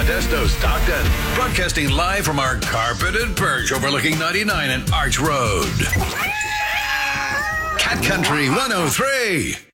Modesto, Stockton. Broadcasting live from our carpeted perch overlooking 99 and Arch Road. Cat Country 103.